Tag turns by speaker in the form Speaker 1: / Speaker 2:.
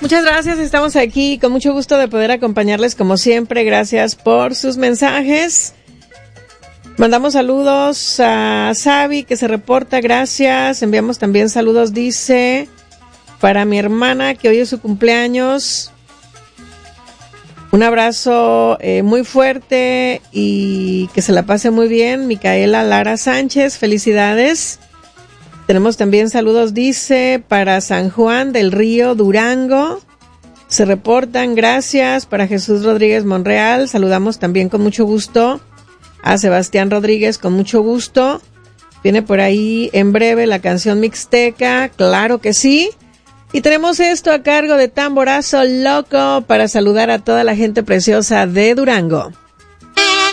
Speaker 1: Muchas gracias, estamos aquí con mucho gusto de poder acompañarles como siempre. Gracias por sus mensajes. Mandamos saludos a Sabi que se reporta, gracias. Enviamos también saludos, dice, para mi hermana que hoy es su cumpleaños. Un abrazo muy fuerte y que se la pase muy bien. Micaela Lara Sánchez, felicidades. Tenemos también saludos, dice, para San Juan del Río, Durango. Se reportan, gracias. Para Jesús Rodríguez Monreal, saludamos también con mucho gusto a Sebastián Rodríguez, con mucho gusto. Viene por ahí en breve la canción mixteca, claro que sí. Y tenemos esto a cargo de Tamborazo Loco para saludar a toda la gente preciosa de Durango.